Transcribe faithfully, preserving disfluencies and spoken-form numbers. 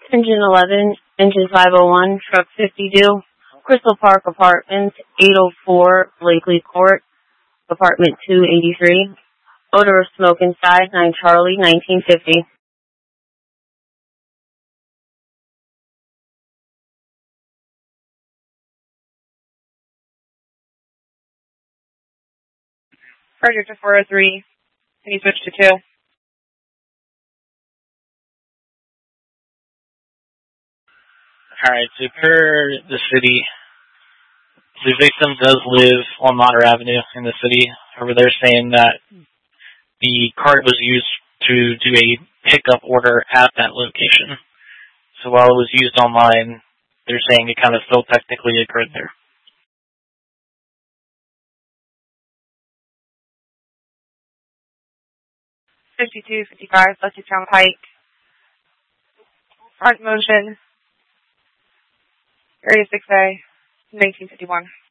Engine eleven, engine five oh one, truck fifty-two, Crystal Park Apartments, eight oh four, Blakely Court, apartment two eighty-three, odor of smoke inside, nine Charlie, nineteen fifty. Roger to four oh three. Can you switch to two? Alright, so per the city, the victim does live on Mater Avenue in the city. However, they're saying that the cart was used to do a pickup order at that location. So while it was used online, they're saying it kind of still technically occurred there. fifty-two fifty-five, Lexington Pike. Front motion. Area six A, nineteen fifty-one.